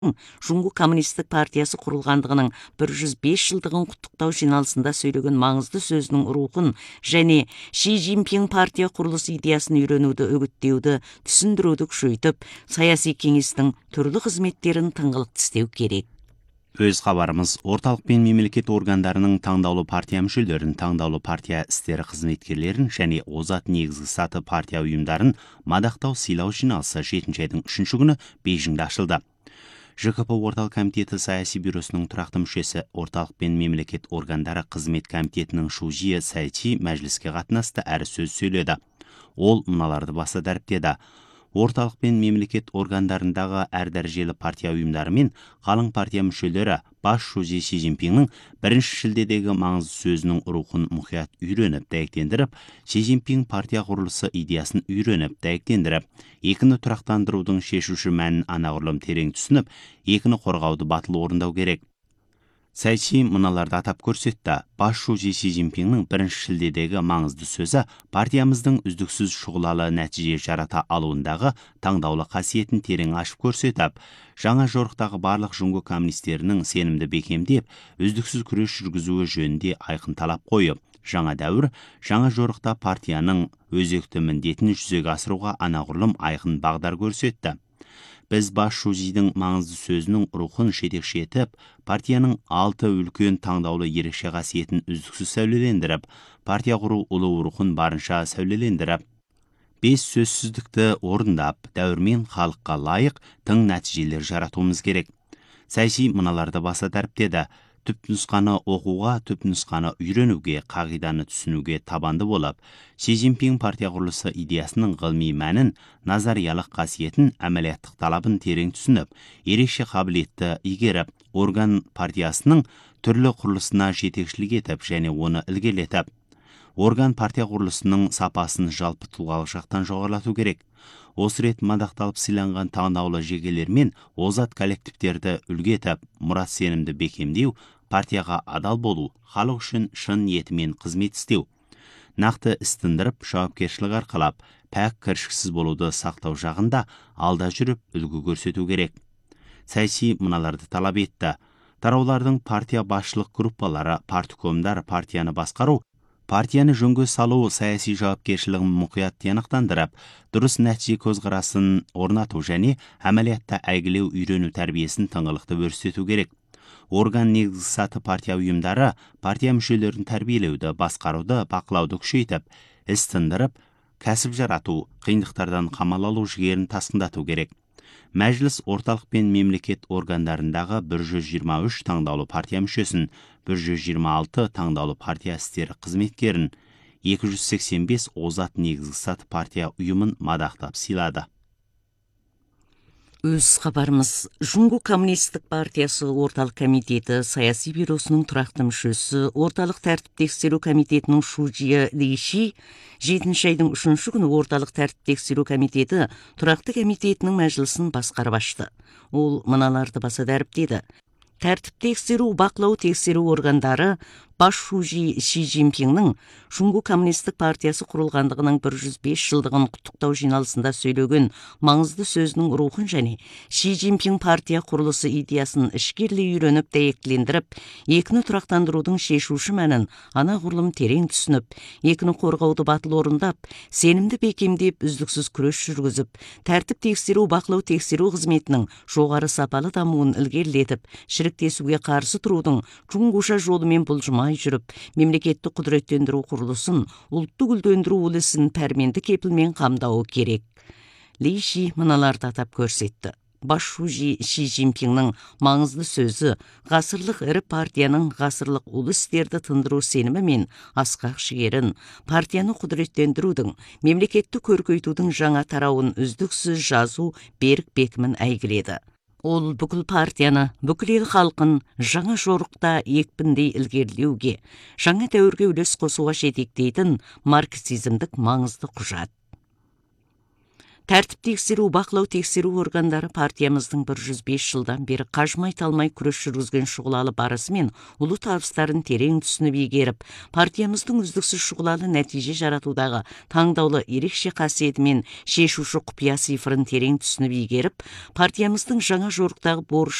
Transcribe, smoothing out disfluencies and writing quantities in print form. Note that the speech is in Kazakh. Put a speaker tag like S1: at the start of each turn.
S1: Жуңгу Коммунистік партиясы құрылғандығының 105 жылдығын құттықтау жиналысында сөйлеген маңызды сөзінің рухын және Ши Цзиньпин партия құрылысы идеясын үйренуді, үгіттеуді, түсіндіруді күшейтіп, саяси кеңестің түрлі қызметтерін тыңғылықты істеу керек.
S2: Өз хабарымыз орталық пен мемлекет органдарының таңдаулы партия мүшелерін, таңдаулы партия істері қызметкерлерін және озат негізгі саты партия ұйымдарын мадақтау сыйлау жиналысы 7 айдың 3 күні Бейжіңде ашылды. ЖКП орталық комитеті саяси бюросының тұрақты мүшесі, орталық пен мемлекет органдары қызмет комитетінің Шужие Сайчи мәжіліске қатынасты әрі сөз сөйледі. Ол мыналарды баса дәріптеді. Орталық пен мемлекет органдарындағы әр дәрежелі партия ұйымдары мен қалың партия мүшелері бас Ши Цзиньпиннің 1 шілдедегі маңызды сөзінің рухын мұқият үйреніп, дәйектендіріп, Ши Цзиньпин партия құрылысы идеясын үйреніп, дәйектендіріп, екіні тұрақтандырудың шешуші мәнін анағұрлым терең түсініп, екіні қорғауды батыл орындау керек. Сайчи мыналарды атап көрсетті. Бас Ши Цзиньпиннің 1 шілдедегі маңызды сөзі партиямыздың үздіксіз шұғылалы нәтиже жарата алуындағы таңдаулы қасиетін терең ашып көрсетіп, жаңа жорықтағы барлық Жуңгу коммунистерінің сенімді бекемдеп, үздіксіз күрес жүргізуі жөнінде айқын талап қойып, жаңа дәуір, жаңа жорықта партияның өзекті міндетін жүзеге асыруға анағұрлым айқын бағдар көрсетті. Біз бас Шидің маңызды сөзінің рухын жетекші етіп, партияның 6 үлкен таңдаулы ерекше қасиетін үздіксіз сәулелендіріп, партия құру ұлы рухын барынша сәулелендіріп, 5 сөзсіздікті орындап, дәуірмен халыққа лайық тың нәтижелер жаратуымыз керек. Сайчи мыналарды баса дәріптеді. Түпнұсқаны оқуға, түпнұсқаны үйренуге, қағиданы түсінуге табанды болып, Ши Цзиньпин партия құрылысы идеясының ғылыми мәнін, назариялық қасиетін, әмәлияттық талабын терең түсініп, ерекше қабілетті игеріп, орган партиясының түрлі құрылысына жетекшілік етіп және оны ілгерілетіп, орган партия құрылысының сапасын жалпы тұлғалық жақтан жоғарылату керек. Осы рет мадақталып сыйланған таңдаулы жекелер мен озат коллективтерді үлгі етіп, мұрат сенімді бекемдеу, партияға адал болу, халық үшін шын ниетімен қызмет істеу, нақты іс тындырып, жауапкершілік арқалап, пәк кіршіксіз болуды сақтау жағында алда жүріп үлгі көрсету керек. Сайчи мыналарды талап етті. Тараулардың партия басшылық группалары, парткомдар партияны басқару, партияны жөнге салу, саяси жауапкершілігін мұқият тиянақтандырып, дұрыс нәтиже көзқарасын орнату және әмәлиятта әйгілеу үйрену тәрбиесін тыңғылықты өрістету керек. Орган негізгі саты партия ұйымдары партия мүшелерін тәрбиелеуді, басқаруды, бақылауды күшейтіп, іс тындырып, кәсіп жарату, қиындықтардан қамал алу жігерін тасқындату керек. Мәжіліс орталық пен мемлекет органдарындағы 123 таңдаулы партия мүшесін, 126 таңдаулы партия істері қызметкерін, 285 озат негізгі саты партия ұйымын мадақтап сыйлады.
S1: Өз хабарымыз Жуңгу Коммунистік партиясы орталық комитеті саяси бюросының тұрақты мүшесі, орталық тәртіп тексеру комитетінің Шужие Лиши 7 айдың 3 күні орталық тәртіп тексеру комитеті тұрақты комитетінің мәжілісін басқарып ашты. Ол мыналарды баса дәріптеді. Тәртіп тексеру, бақылау тексеру органдары бас Ши Цзиньпиннің Жуңгу Коммунистік партиясы құрылғандығының 105 жылдығын құттықтау жиналысында сөйлеген маңызды сөзінің рухын және Ши Цзиньпин партия құрылысы идеясын ішкерлей үйреніп, дәйектілендіріп, екіні тұрақтандырудың шешуші мәнін анағұрлым терең түсініп, екіні қорғауды батыл орындап, сенімді бекемдеп, үздіксіз күрес жүргізіп, тәртіп тексеру, бақылау тексеру қызметінің жоғары сапалы дамуын ілгерілетіп, шіріктесуге қарсы тұрудың Жуңгуша жолымен бұлжымай жүріп, мемлекетті құдіреттендіру құрылысын, ұлтты гүлдендіру үлісін пәрменді кепілмен қамдауы керек. Лиши мыналарды атап көрсетті. Бас Ши Цзиньпиннің маңызды сөзі ғасырлық ірі партияның ғасырлық ұлы істерді тындыру сенімі мен асқақ жігерін, партияны құдіреттендірудің, мемлекетті көркейтудің жаңа тарауын үздіксіз жазу берік бекімін әйгіледі. Ол бүкіл партияны, бүкіл ел халқын жаңа жорықта екпіндей ілгерілеуге, жаңа дәуірге үлес қосуға жетектейтін марксизмдік маңызды құжат. Тәртіп тексеру, бақылау тексеру органдары партиямыздың 105 жылдан бері қажымай талмай күрес жүргізген шұғылалы барысы мен ұлы табыстарын терең түсініп игеріп, партиямыздың үздіксіз шұғылалы нәтиже жаратудағы таңдаулы ерекше қасиеті мен шешуші құпия цифрын терең түсініп игеріп, партиямыздың жаңа жорықтағы борыш